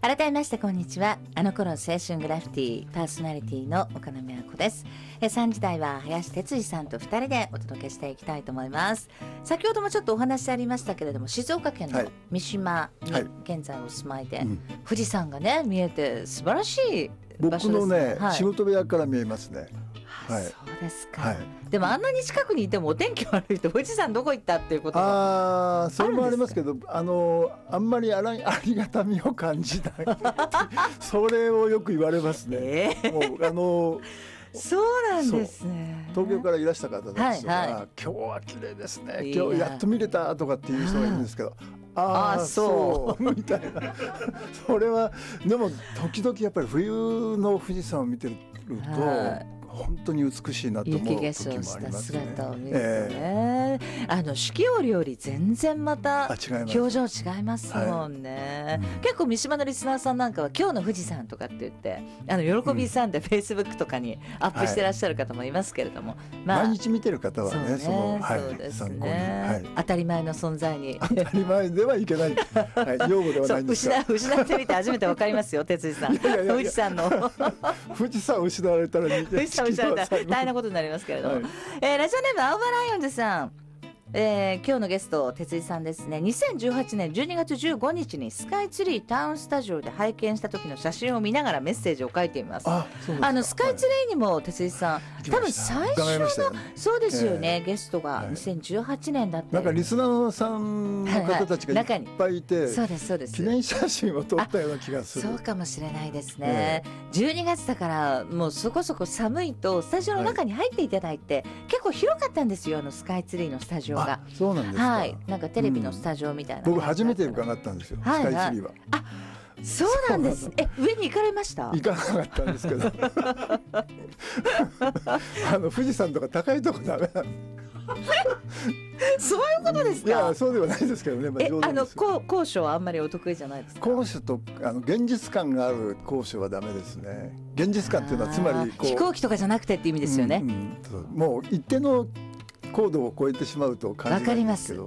改めましてこんにちは。あの頃青春グラフィティパーソナリティの岡野美和子です。3時台は林哲司さんと2人でお届けしていきたいと思います。先ほどもちょっとお話ありましたけれども、静岡県の三島に現在お住まいで、富士山がね見えて素晴らしい場所ですね。 僕のね、仕事部屋から見えますね。 そうですか、でもあんなに近くにいてもお天気悪いと富士山どこ行ったっていうことがそれもありますけど、あんまりありがたみを感じないそれをよく言われますね、もうそうなんですね。 東京からいらした方たちが、今日は綺麗ですね、今日やっと見れたとかっていう人がいるんですけど、そうみたいなそれはでも時々やっぱり冬の富士山を見てると、本当に美しいなと思う時もありますね。 雪化粧した姿を見るとね、四季折々全然また表情違いますもんね、結構三島のリスナーさんなんかは今日の富士山とかって言って喜びさんでフェイスブックとかにアップしてらっしゃる方もいますけれども、 毎日見てる方はね、 そうですね、当たり前の存在に当たり前ではいけない、用語ではないんですが失ってみて初めて分かりますよ哲司さん。富士山の富士山を失われたら見て大変なことになりますけれども、ラジオネーム青葉ライオンズさん、今日のゲスト哲司さんですね。2018年12月15日にスカイツリータウンスタジオで拝見した時の写真を見ながらメッセージを書いています。スカイツリーにも哲司さん、多分最初のそうですよね、ゲストが2018年だった。 なんかリスナーさんの方たちがいっぱいいて、 そうですそうです、 記念写真を撮ったような気がする。 そうかもしれないですね、12月だからもうそこそこ寒いとスタジオの中に入っていただいて、結構広かったんですよ、スカイツリーのスタジオが。 そうなんですか。 なんかテレビのスタジオみたいな、 僕初めて伺ったんですよ、スカイツリーは。 そうなんです。上に行かれました？ 行かなかったんですけど富士山とか高いとこダメなんそういうことですか？ いや、そうではないですけどね、 高所はあんまりお得意じゃないですか？ 高所と現実感がある高所はダメですね。現実感っていうのはつまり飛行機とかじゃなくてって意味ですよね。 もう一定の高度を超えてしまうと感じないんですけど、